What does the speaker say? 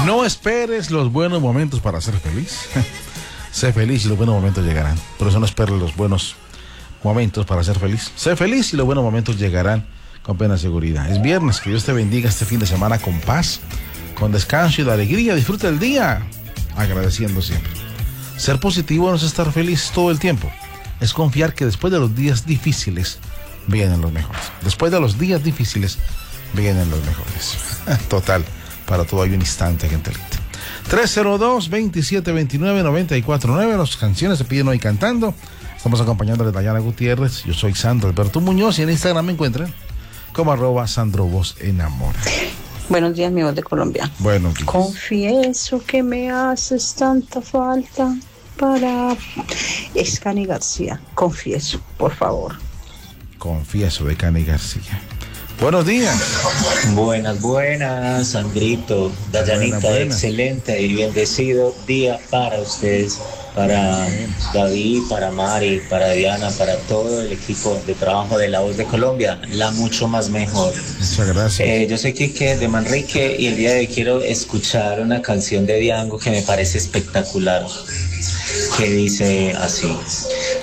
No esperes los buenos momentos para ser feliz. Sé feliz y los buenos momentos llegarán. Por eso no esperes los buenos momentos para ser feliz. Sé feliz y los buenos momentos llegarán con plena seguridad. Es viernes, que Dios te bendiga este fin de semana con paz, con descanso y de alegría. Disfruta el día agradeciendo siempre. Ser positivo no es estar feliz todo el tiempo. Es confiar que después de los días difíciles vienen los mejores. Después de los días difíciles vienen los mejores. Total, para todo hay un instante, gente linda. 302-2729-949. Las canciones se piden hoy cantando. Estamos acompañándole a Dayana Gutiérrez. Yo soy Sandro Alberto Muñoz y en Instagram me encuentran como @SandroVozEnamora. Buenos días, mi voz de Colombia. Buenos días. Confieso que me haces tanta falta para... Es Cani García. Confieso, por favor. Confieso, de Cani García. Buenos días. Buenas, Sandrito, Dayanita, Buenas. Excelente y bendecido día para ustedes, para David, para Mari, para Diana, para todo el equipo de trabajo de La Voz de Colombia, la mucho más mejor. Muchas gracias. Yo soy Quique de Manrique y el día de hoy quiero escuchar una canción de Diango que me parece espectacular, que dice así: